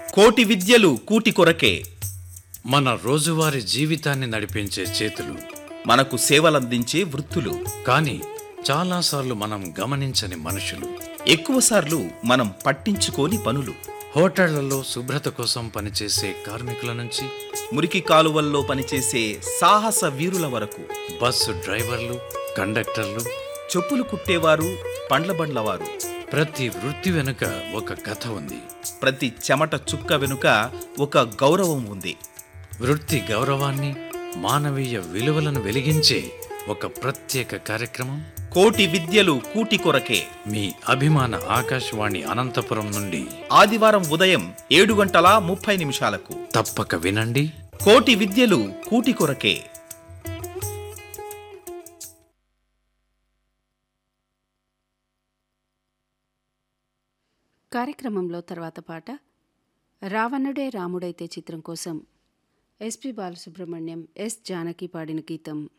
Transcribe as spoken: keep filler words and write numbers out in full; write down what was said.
కోటి విద్యలు కూటి కొరకే. మన రోజువారీ జీవితాన్ని నడిపించే చేతులు, మనకు సేవలందించే వృత్తులు. కానీ చాలాసార్లు మనం గమనించని మనుషులు, ఎక్కువసార్లు మనం పట్టించుకోని పనులు. హోటళ్లలో శుభ్రత కోసం పనిచేసే కార్మికుల నుంచి మురికి కాలువల్లో పనిచేసే సాహస వీరుల వరకు, బస్సు డ్రైవర్లు, కండక్టర్లు, చెప్పులు కుట్టేవారు, పండ్ల బండ్లవారు. ప్రతి వృత్తి వెనుక ఒక కథ ఉంది. ప్రతి చెమట చుక్క వెనుక ఒక గౌరవం ఉంది. వృత్తి గౌరవాన్ని, మానవీయ విలువలను వెలిగించే ఒక ప్రత్యేక కార్యక్రమం కోటి విద్యలు కూటి కొరకే. మీ అభిమాన ఆకాశవాణి అనంతపురం నుండి ఆదివారం ఉదయం ఏడు గంటల ముప్పై నిమిషాలకు తప్పక వినండి. కోటి విద్యలు కూటి కొరకే. కార్యక్రమంలో తర్వాత పాట రావణుడే రాముడైతే చిత్రం కోసం ఎస్పి బాలసుబ్రహ్మణ్యం, ఎస్ జానకి పాడిన గీతం.